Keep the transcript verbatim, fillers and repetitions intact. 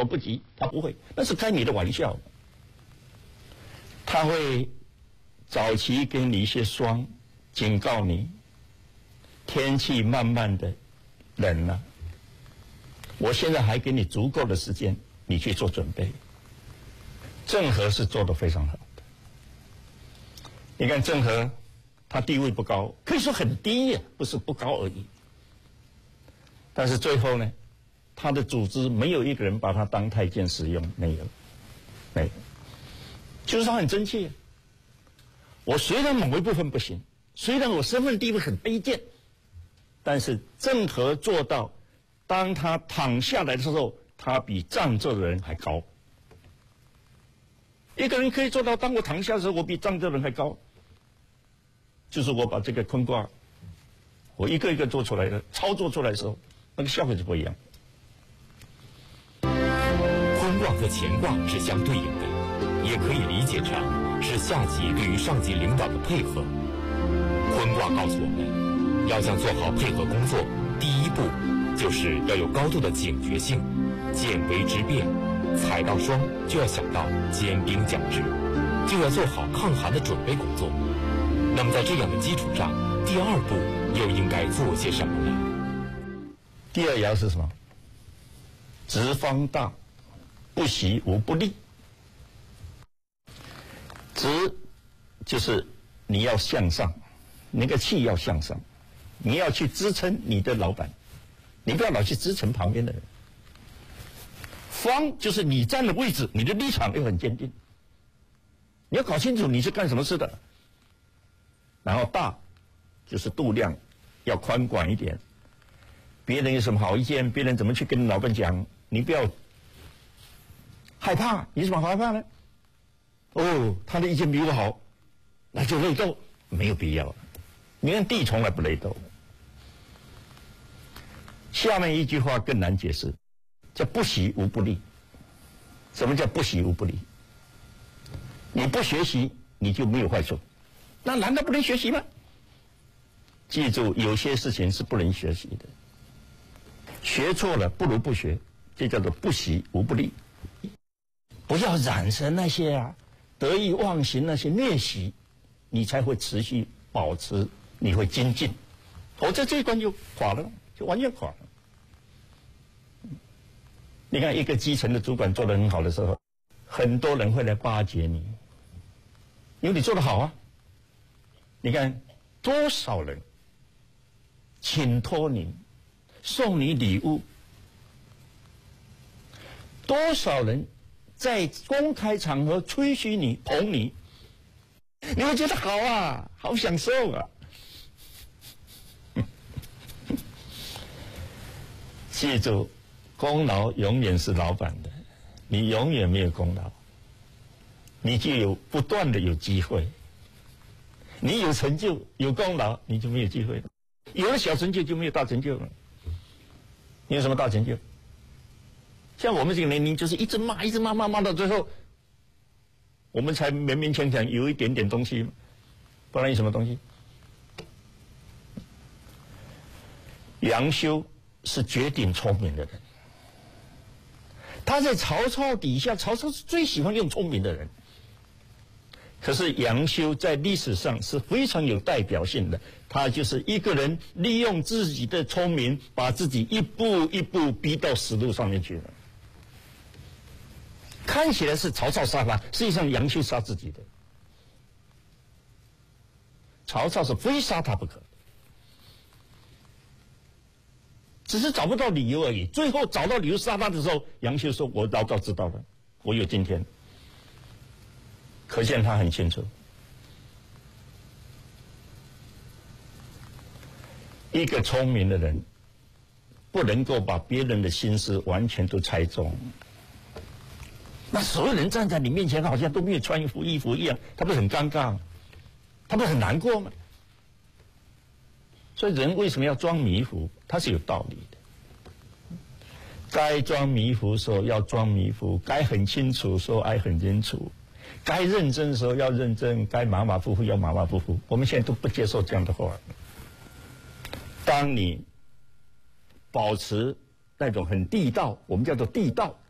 所不及，他不会，那是开你的玩笑。他会早期给你一些霜，警告你，天气慢慢的冷了。我现在还给你足够的时间，你去做准备。郑和是做得非常好的。你看郑和，他地位不高，可以说很低呀、啊，不是不高而已。但是最后呢，他的组织没有一个人把他当太监使用，没有，没有，就是他很争气、啊。我虽然某一部分不行，虽然我身份地位很卑贱，但是郑和做到，当他躺下来的时候，他比站着的人还高。一个人可以做到，当我躺下的时候，我比站着的人还高。就是我把这个坤卦，我一个一个做出来的，操作出来的时候，那个效果就不一样。 坤卦和乾卦是相对应的，也可以理解成是下级对于上级领导的配合。坤卦告诉我们，要想做好配合工作，第一步就是要有高度的警觉性，见微知变，踩到霜就要想到坚冰将至，就要做好抗寒的准备工作。那么在这样的基础上，第二步又应该做些什么呢？ 第二爻是什么？直方大，不习无不利。直就是你要向上，那个气要向上，你要去支撑你的老板，你不要老去支撑旁边的人。方就是你站的位置，你的立场又很坚定，你要搞清楚你是干什么事的。然后大就是度量要宽广一点，别人有什么好意见，别人怎么去跟老板讲，你不要害怕。你什么害怕呢？哦，他的意见比我好，那就内斗，没有必要。你看地从来不内斗。下面一句话更难解释，叫不习无不利。什么叫不习无不利？你不学习，你就没有坏处。那难道不能学习吗？记住，有些事情是不能学习的。学错了不如不学，这叫做不习无不利。不要染成那些啊得意忘形那些劣习，你才会持续保持，你会精进。否则这一关就垮了，就完全垮了。你看一个基层的主管做得很好的时候，很多人会来巴结你，因为你做得好啊。你看多少人请托你，送你礼物，多少人在公开场合吹嘘你、捧你，你会觉得好啊，好享受啊。记住，功劳永远是老板的，你永远没有功劳，你就有不断的有机会。你有成就有功劳，你就没有机会了。有了小成就就没有大成就了。你有什么大成就？像我们这个年龄，就是一直骂，一直骂，骂骂到最后，我们才勉勉强强有一点点东西，不然有什么东西？杨修是绝顶聪明的人，他在曹操底下，曹操是最喜欢用聪明的人。可是杨修在历史上是非常有代表性的，他就是一个人利用自己的聪明，把自己一步一步逼到死路上面去了。看起来是曹操杀他，实际上杨修杀自己的。曹操是非杀他不可，只是找不到理由而已。最后找到理由杀他的时候，杨修说：“我早早知道了，我有今天。”可见他很清楚，一个聪明的人不能够把别人的心思完全都猜中。那所有人站在你面前，好像都没有穿一副衣服一样，他不是很尴尬吗？他不是很难过吗？所以人为什么要装迷糊？他是有道理的。该装迷糊的时候要装迷糊，该很清楚的时候爱很清楚。该认真的时候要认真，该马马虎虎要马马虎虎。我们现在都不接受这样的话。当你保持那种很地道，我们叫做地道，